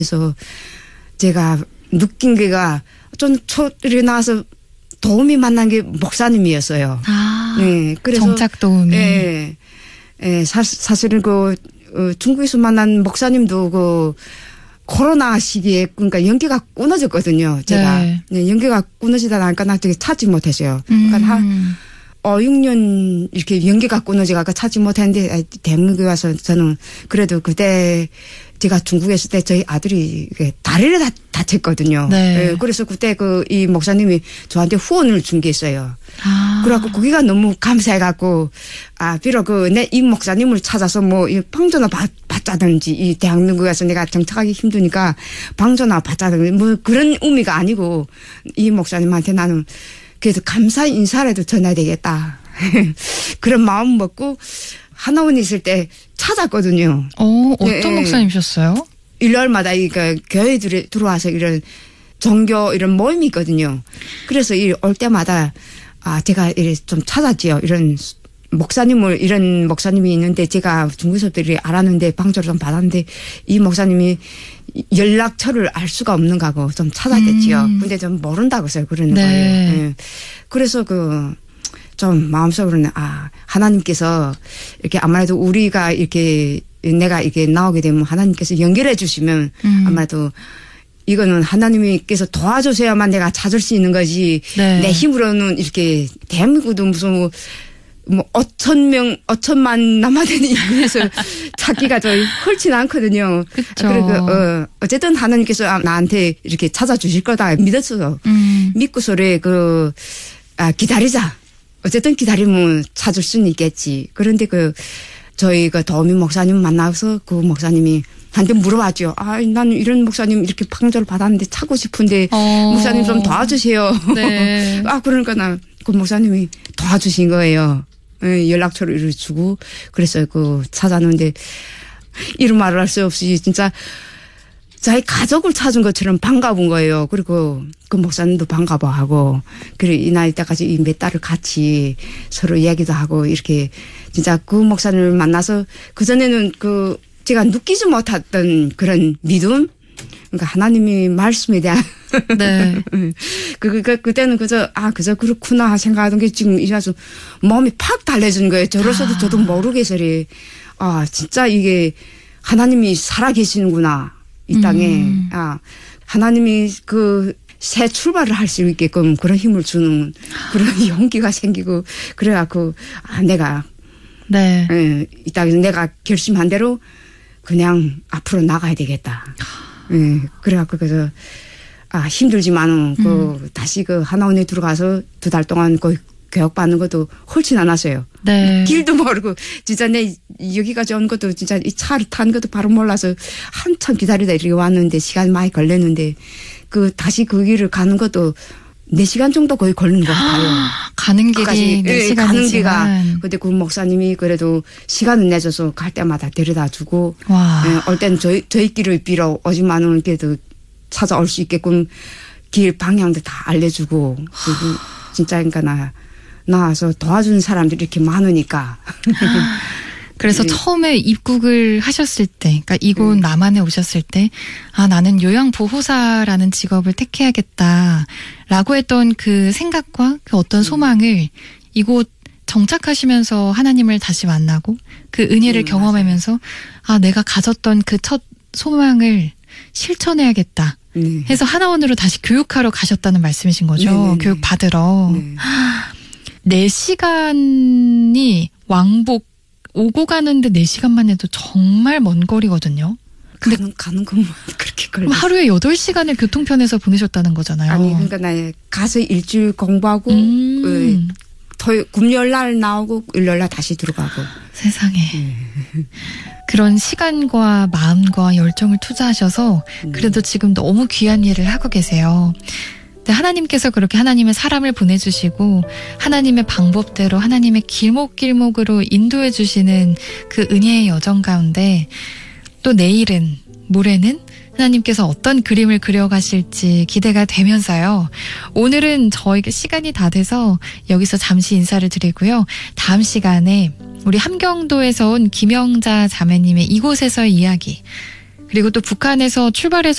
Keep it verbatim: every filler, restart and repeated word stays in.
그래서 제가 느낀 게가 좀 초일에 나와서 도움이 만난 게 목사님이었어요. 아, 네, 그래서 정착 도움이. 예, 예, 사, 사실은 그 어, 중국에서 만난 목사님도 그 코로나 시기에 그러니까 연기가 끊어졌거든요. 제가 네. 네, 연기가 끊어지다 나니까 나 되게 찾지 못했어요. 음. 그러니까 한 어, 육 년 이렇게 연기가 끊어지가 찾지 못했는데 대한민국에 와서 저는 그래도 그때 제가 중국에 있을 때 저희 아들이 다리를 다, 다쳤거든요. 네. 예, 그래서 그때 그 이 목사님이 저한테 후원을 준 게 있어요. 아. 그래갖고 거기가 너무 감사해갖고 아 비록 그 내 이 목사님을 찾아서 뭐 이 방전화 받, 받자든지 이 대한민국에서 내가 정착하기 힘드니까 방전화 받자든지 뭐 그런 의미가 아니고 이 목사님한테 나는 그래서 감사 인사라도 전해야 되겠다. 그런 마음 먹고 하나원에 있을 때 찾았거든요. 어, 어떤 예, 목사님이셨어요? 일요일마다 이 교회에 들어와서 이런 종교 이런 모임이 있거든요. 그래서 이 올 때마다 아 제가 이래 좀 찾았지요. 이런 목사님을 이런 목사님이 있는데 제가 중국에서들이 알았는데 방조를 좀 받았는데 이 목사님이 연락처를 알 수가 없는가 하고 좀 찾았겠지요. 음. 근데 좀 모른다고 해서 그러는 네. 거예요. 예. 그래서 그 좀 마음속으로는 아 하나님께서 이렇게 아무래도 우리가 이렇게 내가 이렇게 나오게 되면 하나님께서 연결해 주시면 음. 아무래도 이거는 하나님께서 도와주셔야만 내가 찾을 수 있는 거지. 네. 내 힘으로는 이렇게 대한민국도 무슨 뭐, 뭐 오천 명, 오천만 남아되는 인구에서 찾기가 좀 흔치는 않거든요. 그쵸. 그리고 어, 어쨌든 하나님께서 나한테 이렇게 찾아주실 거다 믿었어요. 음. 믿고서래 그 아, 기다리자. 어쨌든 기다리면 찾을 수는 있겠지. 그런데 그 저희 그 도우미 목사님 만나서 그 목사님이 한테 물어봤죠. 아, 나는 이런 목사님 이렇게 방조를 받았는데 찾고 싶은데 어. 목사님 좀 도와주세요. 네. 아, 그러니까 나 그 목사님이 도와주신 거예요. 예, 연락처를 주고 그래서 그 찾았는데 이런 말을 할 수 없이 진짜 자기 가족을 찾은 것처럼 반가운 거예요. 그리고 그 목사님도 반가워하고 그리고 이 나이 때까지 이 몇 달을 같이 서로 이야기도 하고 이렇게 진짜 그 목사님을 만나서 그전에는 그 제가 느끼지 못했던 그런 믿음 그러니까 하나님이 말씀에 대한 네. 그, 그, 그때는 그저, 아, 그저 그렇구나 생각하던 게 지금 이래서 몸이 팍 달래준 거예요. 저로서도 아. 저도 모르게서리, 아, 진짜 이게 하나님이 살아계시는구나. 이 땅에. 음. 아, 하나님이 그 새 출발을 할 수 있게끔 그런 힘을 주는 그런 용기가 생기고, 그래갖고, 아, 내가, 네. 예, 이 땅에서 내가 결심한 대로 그냥 앞으로 나가야 되겠다. 예, 그래갖고, 그래서, 아, 힘들지만은, 그, 음. 다시 그 하나원에 들어가서 두 달 동안 그 교육받는 것도 훨씬 안 왔어요. 네. 길도 모르고, 진짜 내 여기까지 온 것도 진짜 이 차를 탄 것도 바로 몰라서 한참 기다리다 이렇게 왔는데 시간이 많이 걸렸는데, 그, 다시 그 길을 가는 것도 네 시간 정도 거의 걸린 것 같아요. 가는 길이 네 예, 시간이지만. 가는 길가. 근데 그 목사님이 그래도 시간을 내줘서 갈 때마다 데려다 주고, 와. 예, 올 때는 저희, 저희 길을 빌어 오지만은 그래도 찾아올 수 있게끔 길 방향도 다 알려주고, 그리고 진짜 그러니까 나, 나와서 도와주는 사람들이 이렇게 많으니까. 그래서 네. 처음에 입국을 하셨을 때, 그러니까 이곳 네. 남한에 오셨을 때, 아, 나는 요양보호사라는 직업을 택해야겠다라고 했던 그 생각과 그 어떤 소망을 이곳 정착하시면서 하나님을 다시 만나고 그 은혜를 음, 경험하면서 아, 내가 가졌던 그 첫 소망을 실천해야겠다 네. 해서 하나원으로 다시 교육하러 가셨다는 말씀이신 거죠. 네네네. 교육 받으러. 네. 네 시간이 왕복 오고 가는데 네 시간만 해도 정말 먼 거리거든요. 근데 가는, 가는 것만 그렇게 걸려. 그럼 하루에 여덟 시간을 교통편에서 보내셨다는 거잖아요. 아니, 그러니까 나 가서 일주일 공부하고, 음. 어, 토요, 금요일 날 나오고, 일요일 날 다시 들어가고. 세상에. 네. 그런 시간과 마음과 열정을 투자하셔서 그래도 지금 너무 귀한 일을 하고 계세요. 근데 하나님께서 그렇게 하나님의 사람을 보내주시고 하나님의 방법대로 하나님의 길목길목으로 인도해 주시는 그 은혜의 여정 가운데 또 내일은 모레는 하나님께서 어떤 그림을 그려가실지 기대가 되면서요. 오늘은 저희가 시간이 다 돼서 여기서 잠시 인사를 드리고요. 다음 시간에 우리 함경도에서 온 김영자 자매님의 이곳에서의 이야기 그리고 또 북한에서 출발해서